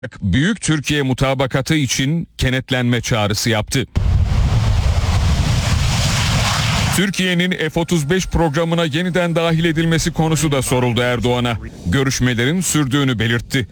Büyük Türkiye mutabakatı için kenetlenme çağrısı yaptı. Türkiye'nin F-35 programına yeniden dahil edilmesi konusu da soruldu Erdoğan'a. Görüşmelerin sürdüğünü belirtti.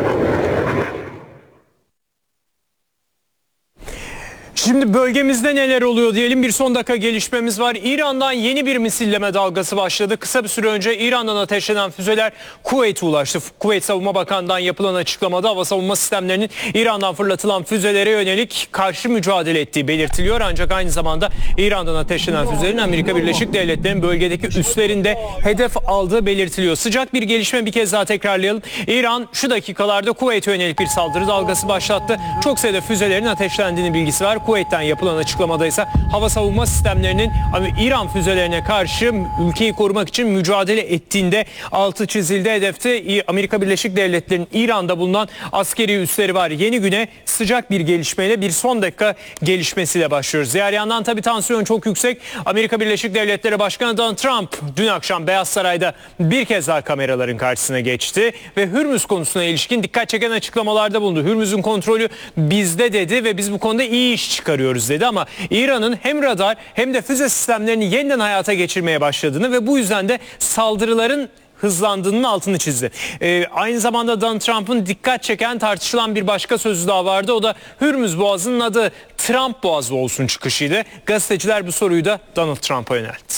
Şimdi bölgemizde neler oluyor diyelim, bir son dakika gelişmemiz var. İran'dan yeni bir misilleme dalgası başladı. Kısa bir süre önce İran'dan ateşlenen füzeler Kuveyt'e ulaştı. Kuveyt Savunma Bakanı'ndan yapılan açıklamada hava savunma sistemlerinin İran'dan fırlatılan füzelere yönelik karşı mücadele ettiği belirtiliyor. Ancak aynı zamanda İran'dan ateşlenen füzelerin Amerika Birleşik Devletleri'nin bölgedeki üslerinde hedef aldığı belirtiliyor. Sıcak bir gelişme, bir kez daha tekrarlayalım. İran şu dakikalarda Kuveyt'e yönelik bir saldırı dalgası başlattı. Çok sayıda füzelerin ateşlendiğini bilgisi var. Kuveyt'ten yapılan açıklamada ise hava savunma sistemlerinin İran füzelerine karşı ülkeyi korumak için mücadele ettiğinde altı çizildi. Hedefte Amerika Birleşik Devletleri'nin İran'da bulunan askeri üsleri var. Yeni güne sıcak bir gelişmeyle, bir son dakika gelişmesiyle başlıyoruz. Diğer yandan tabii tansiyon çok yüksek. Amerika Birleşik Devletleri Başkanı Donald Trump dün akşam Beyaz Saray'da bir kez daha kameraların karşısına geçti ve Hürmüz konusuna ilişkin dikkat çeken açıklamalarda bulundu. Hürmüz'ün kontrolü bizde dedi ve biz bu konuda iyi iş çıkarıyoruz dedi, ama İran'ın hem radar hem de füze sistemlerini yeniden hayata geçirmeye başladığını ve bu yüzden de saldırıların hızlandığının altını çizdi. Aynı zamanda Donald Trump'ın dikkat çeken, tartışılan bir başka sözü daha vardı. O da Hürmüz Boğazı'nın adı Trump Boğazı olsun çıkışıydı. Gazeteciler bu soruyu da Donald Trump'a yöneltti.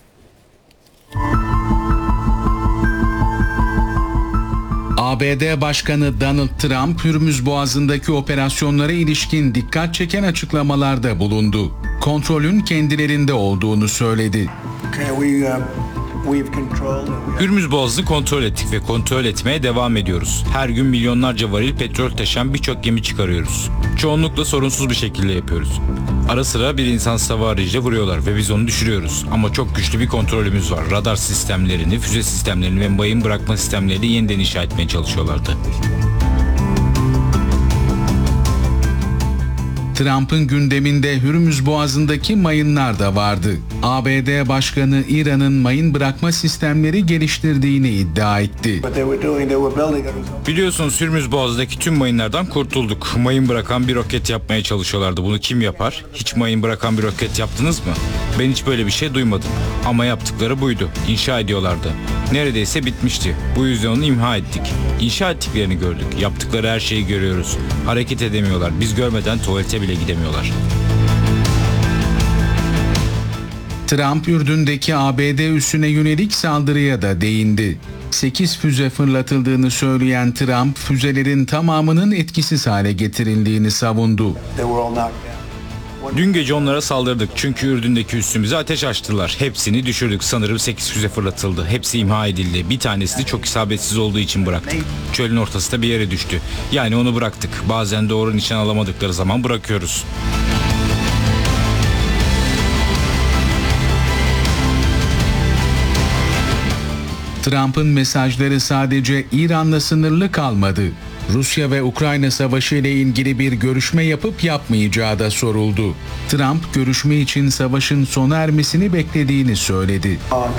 ABD Başkanı Donald Trump, Hürmüz Boğazı'ndaki operasyonlara ilişkin dikkat çeken açıklamalarda bulundu. Kontrolün kendilerinde olduğunu söyledi. Hürmüz Boğazı'nı kontrol ettik ve kontrol etmeye devam ediyoruz. Her gün milyonlarca varil petrol taşıyan birçok gemi çıkarıyoruz. Çoğunlukla sorunsuz bir şekilde yapıyoruz. Ara sıra bir insansız hava aracıyla vuruyorlar ve biz onu düşürüyoruz. Ama çok güçlü bir kontrolümüz var. Radar sistemlerini, füze sistemlerini ve mayın bırakma sistemlerini yeniden inşa etmeye çalışıyorlardı. Trump'ın gündeminde Hürmüz Boğazı'ndaki mayınlar da vardı. ABD Başkanı İran'ın mayın bırakma sistemleri geliştirdiğini iddia etti. Biliyorsunuz Hürmüz Boğazı'ndaki tüm mayınlardan kurtulduk. Mayın bırakan bir roket yapmaya çalışıyorlardı. Bunu kim yapar? Hiç mayın bırakan bir roket yaptınız mı? Ben hiç böyle bir şey duymadım. Ama yaptıkları buydu. İnşa ediyorlardı. Neredeyse bitmişti. Bu yüzden onu imha ettik. İnşa ettiklerini gördük. Yaptıkları her şeyi görüyoruz. Hareket edemiyorlar. Biz görmeden tuvalete bile gidemiyorlar. Trump, Ürdün'deki ABD üssüne yönelik saldırıya da değindi. 8 füze fırlatıldığını söyleyen Trump, füzelerin tamamının etkisiz hale getirildiğini savundu. Dün gece onlara saldırdık çünkü Ürdün'deki üssümüze ateş açtılar. Hepsini düşürdük. Sanırım 8 füze fırlatıldı. Hepsi imha edildi. Bir tanesi de çok isabetsiz olduğu için bıraktık. Çölün ortasında bir yere düştü. Yani onu bıraktık. Bazen doğru nişan alamadıkları zaman bırakıyoruz. Trump'ın mesajları sadece İran'la sınırlı kalmadı. Rusya ve Ukrayna savaşı ile ilgili bir görüşme yapıp yapmayacağı da soruldu. Trump, görüşme için savaşın sona ermesini beklediğini söyledi.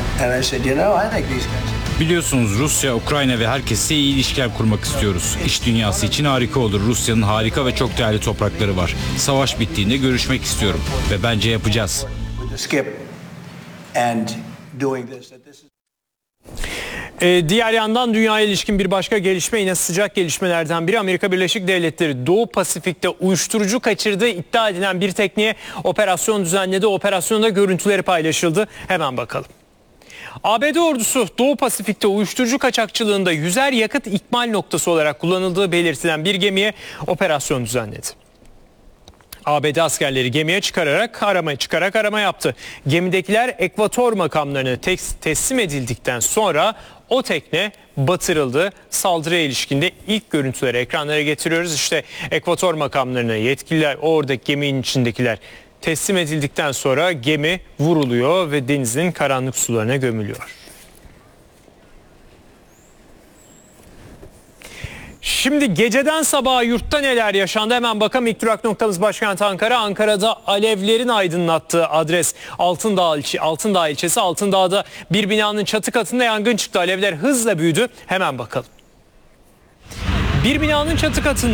Biliyorsunuz Rusya, Ukrayna ve herkesle iyi ilişkiler kurmak istiyoruz. İş dünyası için harika olur. Rusya'nın harika ve çok değerli toprakları var. Savaş bittiğinde görüşmek istiyorum ve bence yapacağız. Diğer yandan dünyaya ilişkin bir başka gelişme, yine sıcak gelişmelerden biri. Amerika Birleşik Devletleri Doğu Pasifik'te uyuşturucu kaçırdığı iddia edilen bir tekneye operasyon düzenledi. Operasyonda görüntüleri paylaşıldı. Hemen bakalım. ABD ordusu Doğu Pasifik'te uyuşturucu kaçakçılığında yüzer yakıt ikmal noktası olarak kullanıldığı belirtilen bir gemiye operasyon düzenledi. ABD askerleri gemiye çıkarak arama yaptı. Gemidekiler Ekvator makamlarına teslim edildikten sonra o tekne batırıldı. Saldırıya ilişkinde ilk görüntüleri ekranlara getiriyoruz. İşte Ekvator makamlarına yetkililer, oradaki geminin içindekiler teslim edildikten sonra gemi vuruluyor ve denizin karanlık sularına gömülüyor. Şimdi geceden sabaha yurtta neler yaşandı hemen bakalım. İlk durak noktamız başkent Ankara. Ankara'da alevlerin aydınlattığı adres Altındağ ilçesi. Altındağ'da bir binanın çatı katında yangın çıktı. Alevler hızla büyüdü. Hemen bakalım. Bir binanın çatı katında